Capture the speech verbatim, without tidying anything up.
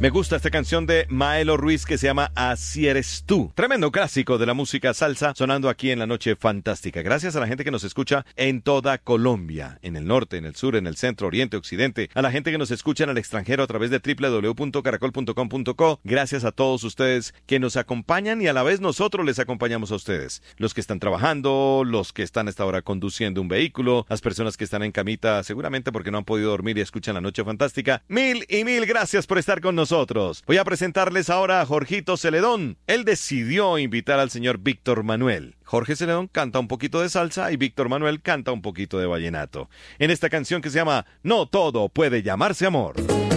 Me gusta esta canción de Maelo Ruiz que se llama Así eres tú. Tremendo clásico de la música salsa sonando aquí en La Noche Fantástica. Gracias a la gente que nos escucha en toda Colombia, en el norte, en el sur, en el centro, oriente, occidente. A la gente que nos escucha en el extranjero a través de doble u doble u doble u punto caracol punto com punto co. Gracias a todos ustedes que nos acompañan y a la vez nosotros les acompañamos a ustedes. Los que están trabajando, los que están hasta ahora conduciendo un vehículo, las personas que están en camita seguramente porque no han podido dormir y escuchan La Noche Fantástica. Mil y mil gracias por estar con nosotros. Voy a presentarles ahora a Jorgito Celedón. Él decidió invitar al señor Víctor Manuel. Jorge Celedón canta un poquito de salsa y Víctor Manuel canta un poquito de vallenato. En esta canción que se llama No todo puede llamarse amor.